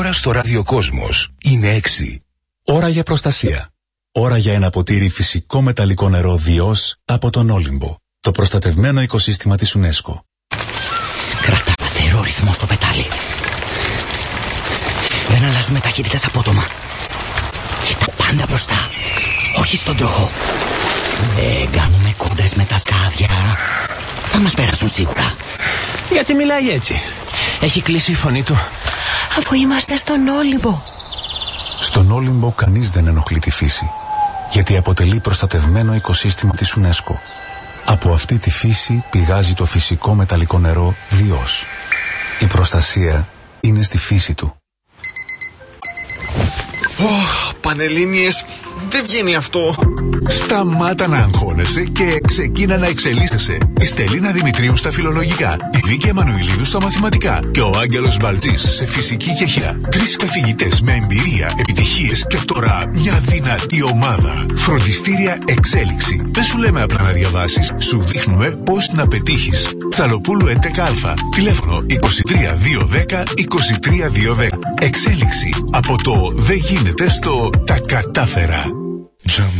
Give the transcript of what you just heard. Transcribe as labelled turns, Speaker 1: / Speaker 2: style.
Speaker 1: ώρα στο ραδιοκόσμος είναι 6.
Speaker 2: Ώρα για προστασία. Ώρα για ένα ποτήρι φυσικό μεταλλικό νερό Διός από τον Όλυμπο. Το προστατευμένο οικοσύστημα της UNESCO.
Speaker 3: Κρατά σταθερό ρυθμό στο πετάλι. Δεν αλλάζουμε ταχύτητες απότομα. Κοίτα πάντα μπροστά. Όχι στον τροχό. Δεν κάνουμε κόντρες με τα σκάδια. Θα μας πέρασουν σίγουρα.
Speaker 4: Γιατί μιλάει έτσι? Έχει κλείσει η φωνή του.
Speaker 5: Αφού είμαστε στον Όλυμπο.
Speaker 2: Στον Όλυμπο κανείς δεν ενοχλεί τη φύση, γιατί αποτελεί προστατευμένο οικοσύστημα της UNESCO. Από αυτή τη φύση πηγάζει το φυσικό μεταλλικό νερό Διός. Η προστασία είναι στη φύση του.
Speaker 6: Πανελλήνιες, δεν βγαίνει αυτό.
Speaker 7: Σταμάτα να αγχώνεσαι και ξεκίνα να εξελίσσεσαι. Η Στελίνα Δημητρίου στα φιλολογικά, η Βίκη Εμμανουηλίδου στα μαθηματικά και ο Άγγελος Μπαλτής σε φυσική και χημεία. 3 καθηγητές με εμπειρία, επιτυχίες και τώρα μια δυνατή ομάδα. Φροντιστήρια Εξέλιξη. Δεν σου λέμε απλά να διαβάσεις, σου δείχνουμε πώς να πετύχεις. Τσαλοπούλου 11α. Τηλέφωνο 23 210 23 210. Εξέλιξη. Από το δεν γίνεται στο τα κατάφερα.